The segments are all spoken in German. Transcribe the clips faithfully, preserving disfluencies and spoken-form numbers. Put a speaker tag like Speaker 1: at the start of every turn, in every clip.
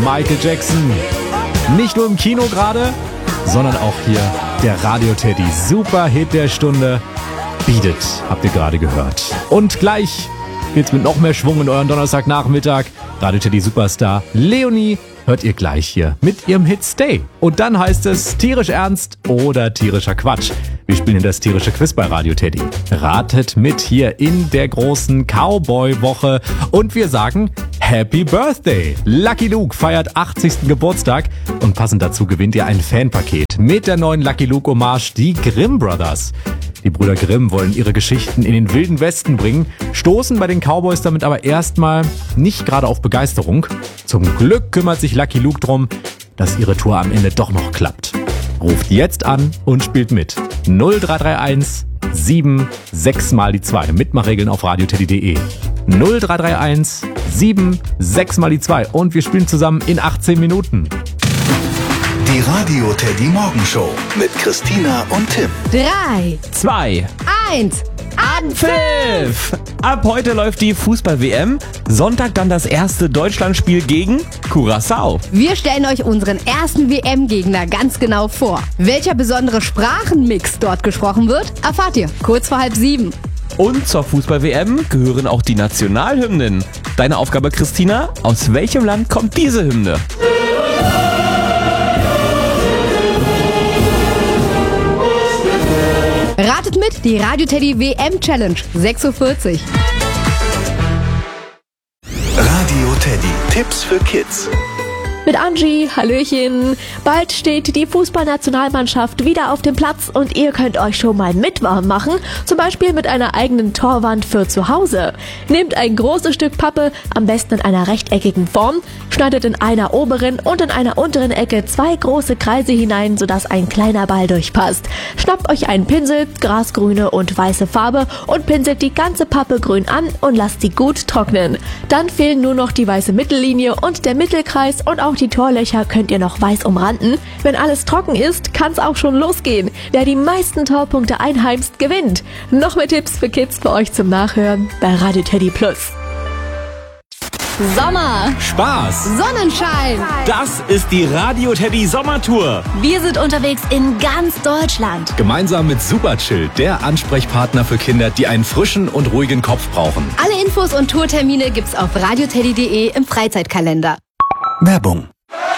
Speaker 1: Michael Jackson. Nicht nur im Kino gerade, sondern auch hier der Radio-Teddy. Super Hit der Stunde. Beat It, habt ihr gerade gehört. Und gleich geht's mit noch mehr Schwung in euren Donnerstagnachmittag. Radio-Teddy Superstar Leonie hört ihr gleich hier mit ihrem Hit Stay. Und dann heißt es tierisch ernst oder tierischer Quatsch. Wir spielen das tierische Quiz bei Radio Teddy. Ratet mit hier in der großen Cowboy-Woche. Und wir sagen Happy Birthday! Lucky Luke feiert achtzigsten Geburtstag. Und passend dazu gewinnt ihr ein Fanpaket mit der neuen Lucky Luke Hommage, die Grimm Brothers. Die Brüder Grimm wollen ihre Geschichten in den wilden Westen bringen, stoßen bei den Cowboys damit aber erstmal nicht gerade auf Begeisterung. Zum Glück kümmert sich Lucky Luke drum, dass ihre Tour am Ende doch noch klappt. Ruft jetzt an und spielt mit. null drei drei eins sieben sechs mal die zwei. Mitmachregeln auf radioteddy punkt de. null drei drei eins sieben sechs mal die zwei. Und wir spielen zusammen in achtzehn Minuten.
Speaker 2: Die Radio Teddy Morgenshow mit Christina und Tim.
Speaker 3: Drei,
Speaker 4: zwei,
Speaker 3: eins,
Speaker 4: Anpfiff! Ab heute läuft die Fußball-W M. Sonntag dann das erste Deutschlandspiel gegen Curaçao.
Speaker 3: Wir stellen euch unseren ersten W M-Gegner ganz genau vor. Welcher besondere Sprachenmix dort gesprochen wird, erfahrt ihr kurz vor halb sieben.
Speaker 4: Und zur Fußball-W M gehören auch die Nationalhymnen. Deine Aufgabe, Christina, aus welchem Land kommt diese Hymne?
Speaker 3: Ratet mit, die Radio Teddy W M Challenge, sechs Uhr vierzig.
Speaker 2: Radio Teddy, Tipps für Kids.
Speaker 5: Mit Angie, Hallöchen. Bald steht die Fußballnationalmannschaft wieder auf dem Platz und ihr könnt euch schon mal mitwarm machen, zum Beispiel mit einer eigenen Torwand für zu Hause. Nehmt ein großes Stück Pappe, am besten in einer rechteckigen Form, schneidet in einer oberen und in einer unteren Ecke zwei große Kreise hinein, sodass ein kleiner Ball durchpasst. Schnappt euch einen Pinsel, grasgrüne und weiße Farbe und pinselt die ganze Pappe grün an und lasst sie gut trocknen. Dann fehlen nur noch die weiße Mittellinie und der Mittelkreis und auch die Torlöcher könnt ihr noch weiß umranden. Wenn alles trocken ist, kann's auch schon losgehen. Wer die meisten Torpunkte einheimst, gewinnt. Noch mehr Tipps für Kids für euch zum Nachhören bei Radio Teddy Plus.
Speaker 3: Sommer,
Speaker 1: Spaß,
Speaker 3: Sonnenschein.
Speaker 4: Das ist die Radio Teddy Sommertour.
Speaker 6: Wir sind unterwegs in ganz Deutschland.
Speaker 1: gemeinsam mit Superchill, der Ansprechpartner für Kinder, die einen frischen und ruhigen Kopf brauchen.
Speaker 3: Alle Infos und Tourtermine gibt's auf radioteddy punkt de im Freizeitkalender.
Speaker 2: Werbung.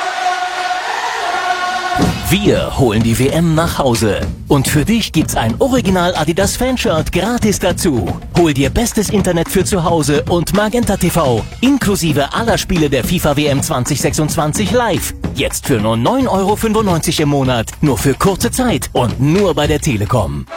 Speaker 7: Wir holen die W M nach Hause. Und für dich gibt's ein Original Adidas Fanshirt gratis dazu. Hol dir bestes Internet für zu Hause und Magenta T V, inklusive aller Spiele der FIFA W M zwanzig sechsundzwanzig live. Jetzt für nur neun Euro fünfundneunzig im Monat. Nur für kurze Zeit und nur bei der Telekom.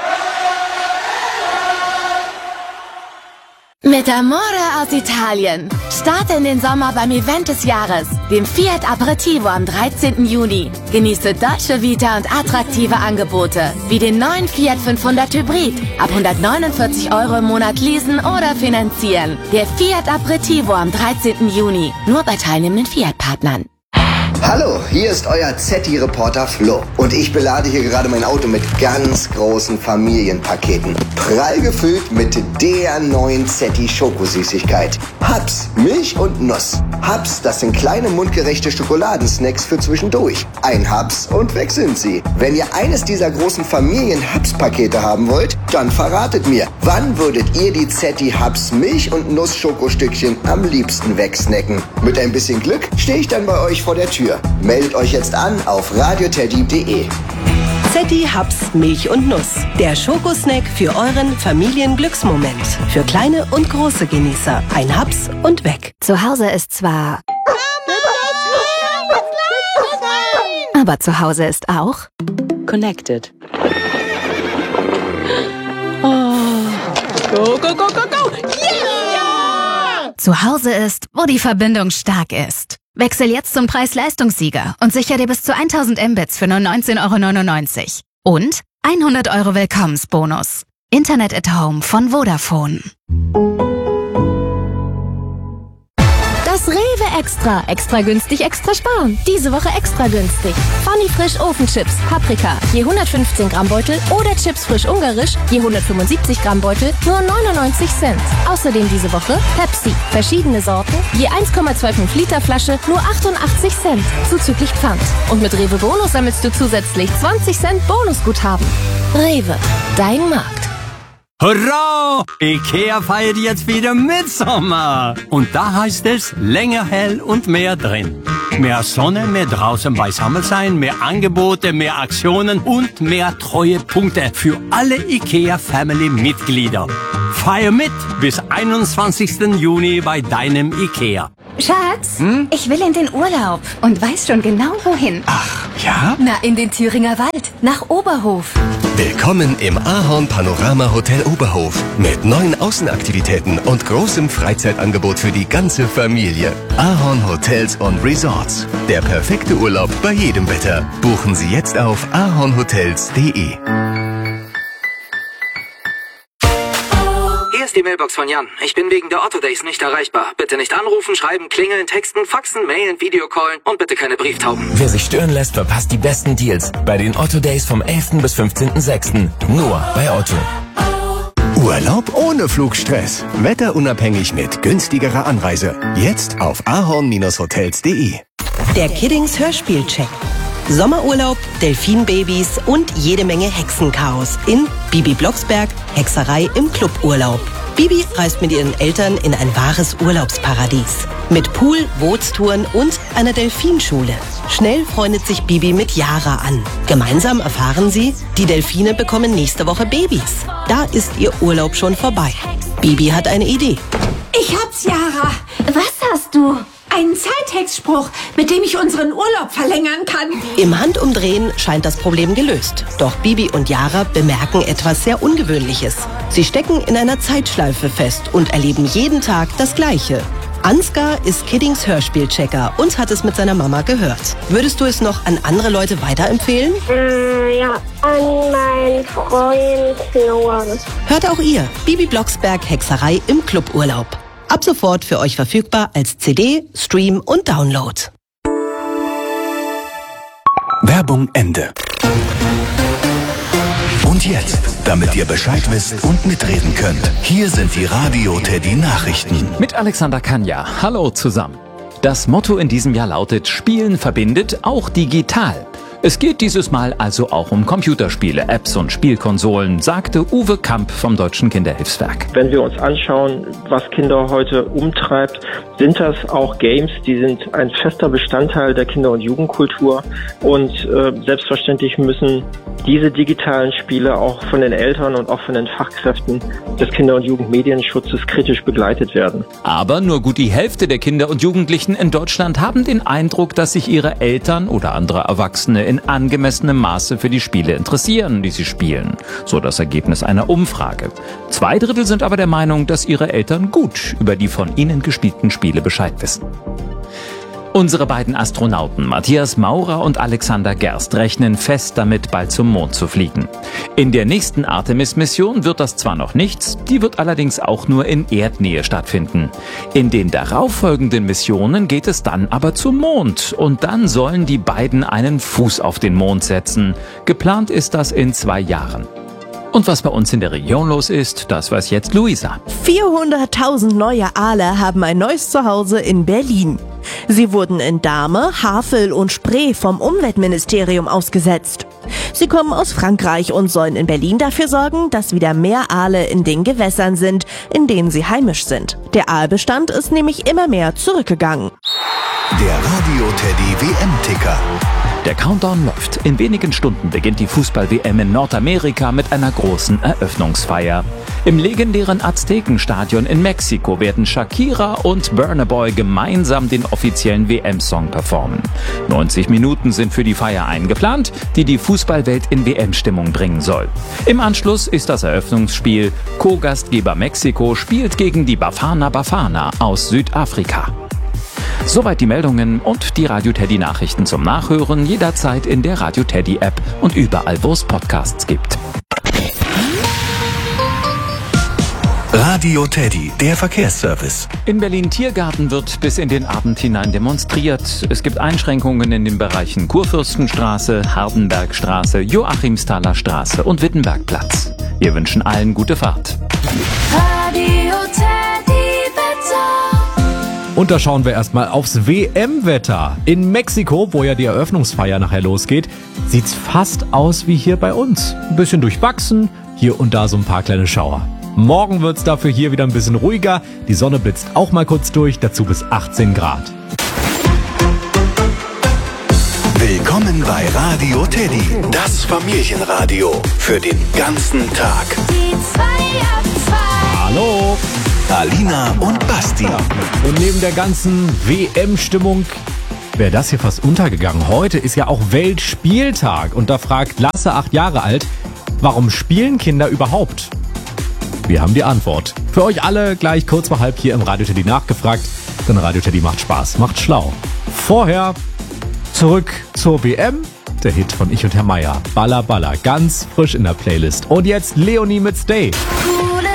Speaker 6: Mit Amore aus Italien. Starte in den Sommer beim Event des Jahres, dem Fiat Aperitivo am dreizehnten Juni. Genieße Dolce Vita und attraktive Angebote, wie den neuen Fiat fünfhundert Hybrid. Ab hundertneunundvierzig Euro im Monat leasen oder finanzieren. Der Fiat Aperitivo am dreizehnten Juni. Nur bei teilnehmenden Fiat-Partnern.
Speaker 8: Hallo, hier ist euer Z-Reporter Flo und ich belade hier gerade mein Auto mit ganz großen Familienpaketen. Prall gefüllt mit der neuen Zetti Schokosüßigkeit. Hubs, Milch und Nuss. Hubs, das sind kleine mundgerechte Schokoladensnacks für zwischendurch. Ein Hubs und weg sind sie. Wenn ihr eines dieser großen Familien-Hubs-Pakete haben wollt, dann verratet mir, wann würdet ihr die Zetti Hubs Milch- und Nuss-Schokostückchen am liebsten wegsnacken? Mit ein bisschen Glück stehe ich dann bei euch vor der Tür. Meldet euch jetzt an auf radioteddy punkt de.
Speaker 9: Zetti Hubs Milch und Nuss. Der Schokosnack für euren Familienglücksmoment. Für kleine und große Genießer. Ein Hubs und weg.
Speaker 6: Zu Hause ist zwar... Aber zu Hause ist auch...
Speaker 9: Connected.
Speaker 5: Go, go, go, go, go! Yeah!
Speaker 6: Zu Hause ist, wo die Verbindung stark ist. Wechsel jetzt zum Preis-Leistungssieger und sicher dir bis zu tausend Mbits für nur neunzehn Euro neunundneunzig. Und hundert Euro Willkommensbonus. Internet at Home von Vodafone.
Speaker 5: Das Rewe Extra. Extra günstig, extra sparen. Diese Woche extra günstig. Funny Frisch Ofenchips, Paprika, je hundertfünfzehn Gramm Beutel oder Chips frisch ungarisch, je hundertfünfundsiebzig Gramm Beutel, nur neunundneunzig Cent. Außerdem diese Woche Pepsi, verschiedene Sorten, je eins Komma fünfundzwanzig Liter Flasche, nur achtundachtzig Cent, zuzüglich Pfand. Und mit Rewe Bonus sammelst du zusätzlich zwanzig Cent Bonusguthaben. Rewe, dein Markt.
Speaker 10: Hurra! Ikea feiert jetzt wieder Mitsommer. Und da heißt es länger hell und mehr drin. Mehr Sonne, mehr draußen beisammen sein, mehr Angebote, mehr Aktionen und mehr Treuepunkte für alle Ikea-Family-Mitglieder. Feier mit bis einundzwanzigsten Juni bei deinem Ikea.
Speaker 11: Schatz,
Speaker 10: hm?
Speaker 11: ich will in den Urlaub und weiß schon genau wohin.
Speaker 10: Ach, ja?
Speaker 11: Na, in den Thüringer Wald, nach Oberhof.
Speaker 12: Willkommen im Ahorn Panorama Hotel Oberhof mit neuen Außenaktivitäten und großem Freizeitangebot für die ganze Familie. Ahorn Hotels und Resorts. Der perfekte Urlaub bei jedem Wetter. Buchen Sie jetzt auf ahornhotels punkt de.
Speaker 13: Hier ist die Mailbox von Jan. Ich bin wegen der Otto Days nicht erreichbar. Bitte nicht anrufen, schreiben, klingeln, texten, faxen, mailen, Videocallen und bitte keine Brieftauben.
Speaker 14: Wer sich stören lässt, verpasst die besten Deals bei den Otto Days vom elften bis fünfzehnten sechsten Nur bei Otto.
Speaker 12: Urlaub ohne Flugstress. Wetterunabhängig mit günstigerer Anreise. Jetzt auf ahorn hotels punkt de.
Speaker 9: Der Kiddings Hörspielcheck. Sommerurlaub, Delfinbabys und jede Menge Hexenchaos in Bibi Blocksberg, Hexerei im Cluburlaub. Bibi reist mit ihren Eltern in ein wahres Urlaubsparadies. Mit Pool, Bootstouren und einer Delfinschule. Schnell freundet sich Bibi mit Yara an. Gemeinsam erfahren sie, die Delfine bekommen nächste Woche Babys. Da ist ihr Urlaub schon vorbei. Bibi hat eine Idee.
Speaker 15: Ich hab's, Yara. Was hast du? Einen Zeithexspruch, mit dem ich unseren Urlaub verlängern kann.
Speaker 9: Im Handumdrehen scheint das Problem gelöst. Doch Bibi und Yara bemerken etwas sehr Ungewöhnliches. Sie stecken in einer Zeitschleife fest und erleben jeden Tag das Gleiche. Ansgar ist Kiddings Hörspielchecker und hat es mit seiner Mama gehört. Würdest du es noch an andere Leute weiterempfehlen?
Speaker 16: Äh, ja, an meinen Freund Noah.
Speaker 9: Hört auch ihr Bibi Blocksberg Hexerei im Cluburlaub. Ab sofort für euch verfügbar als C D, Stream und Download.
Speaker 2: Werbung Ende. Und jetzt, damit ihr Bescheid wisst und mitreden könnt, hier sind die Radio Teddy Nachrichten.
Speaker 1: Mit Alexander Kanja. Hallo zusammen. Das Motto in diesem Jahr lautet: Spielen verbindet, auch digital. Es geht dieses Mal also auch um Computerspiele, Apps und Spielkonsolen, sagte Uwe Kamp vom Deutschen Kinderhilfswerk.
Speaker 17: Wenn wir uns anschauen, was Kinder heute umtreibt, sind das auch Games, die sind ein fester Bestandteil der Kinder- und Jugendkultur. Und äh, selbstverständlich müssen diese digitalen Spiele auch von den Eltern und auch von den Fachkräften des Kinder- und Jugendmedienschutzes kritisch begleitet werden.
Speaker 1: Aber nur gut die Hälfte der Kinder und Jugendlichen in Deutschland haben den Eindruck, dass sich ihre Eltern oder andere Erwachsene in angemessenem Maße für die Spiele interessieren, die sie spielen. So das Ergebnis einer Umfrage. Zwei Drittel sind aber der Meinung, dass ihre Eltern gut über die von ihnen gespielten Spiele Bescheid wissen. Unsere beiden Astronauten Matthias Maurer und Alexander Gerst rechnen fest damit, bald zum Mond zu fliegen. In der nächsten Artemis-Mission wird das zwar noch nichts, die wird allerdings auch nur in Erdnähe stattfinden. In den darauffolgenden Missionen geht es dann aber zum Mond und dann sollen die beiden einen Fuß auf den Mond setzen. Geplant ist das in zwei Jahren. Und was bei uns in der Region los ist, das weiß jetzt Luisa.
Speaker 18: vierhunderttausend neue Aale haben ein neues Zuhause in Berlin. Sie wurden in Dahme, Havel und Spree vom Umweltministerium ausgesetzt. Sie kommen aus Frankreich und sollen in Berlin dafür sorgen, dass wieder mehr Aale in den Gewässern sind, in denen sie heimisch sind. Der Aalbestand ist nämlich immer mehr zurückgegangen.
Speaker 2: Der Radio Teddy W M-Ticker.
Speaker 1: Der Countdown läuft. In wenigen Stunden beginnt die Fußball-W M in Nordamerika mit einer großen Eröffnungsfeier. Im legendären Aztekenstadion in Mexiko werden Shakira und Burna Boy gemeinsam den offiziellen W M-Song performen. neunzig Minuten sind für die Feier eingeplant, die die Fußballwelt in W M-Stimmung bringen soll. Im Anschluss ist das Eröffnungsspiel. Co-Gastgeber Mexiko spielt gegen die Bafana Bafana aus Südafrika. Soweit die Meldungen und die Radio Teddy Nachrichten zum Nachhören jederzeit in der Radio Teddy App und überall, wo es Podcasts gibt.
Speaker 2: Radio Teddy, der Verkehrsservice.
Speaker 19: In Berlin-Tiergarten wird bis in den Abend hinein demonstriert. Es gibt Einschränkungen in den Bereichen Kurfürstenstraße, Hardenbergstraße, Joachimsthaler Straße und Wittenbergplatz. Wir wünschen allen gute Fahrt.
Speaker 20: Radio Teddy Wetter.
Speaker 1: Und da schauen wir erstmal aufs W M-Wetter. In Mexiko, wo ja die Eröffnungsfeier nachher losgeht, sieht's fast aus wie hier bei uns. Ein bisschen durchwachsen, hier und da so ein paar kleine Schauer. Morgen wird's dafür hier wieder ein bisschen ruhiger. Die Sonne blitzt auch mal kurz durch, dazu bis achtzehn Grad.
Speaker 2: Willkommen bei Radio Teddy, das Familienradio für den ganzen Tag.
Speaker 20: Die zwei ab zwei.
Speaker 1: Hallo.
Speaker 2: Alina und Basti.
Speaker 1: Und neben der ganzen W M-Stimmung wäre das hier fast untergegangen. Heute ist ja auch Weltspieltag und da fragt Lasse, acht Jahre alt, warum spielen Kinder überhaupt? Wir haben die Antwort. Für euch alle gleich kurz vor halb hier im Radio Teddy nachgefragt, denn Radio Teddy macht Spaß, macht schlau. Vorher zurück zur W M, der Hit von Ich und Herr Meier, Baller Baller, ganz frisch in der Playlist. Und jetzt Leonie mit Stay.